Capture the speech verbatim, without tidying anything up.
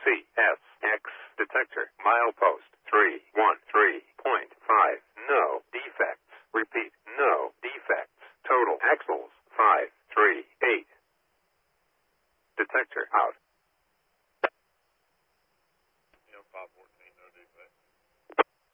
C S X detector. Milepost three one three point five. No defects. Repeat, no defects. Total axles five three eight. Detector out.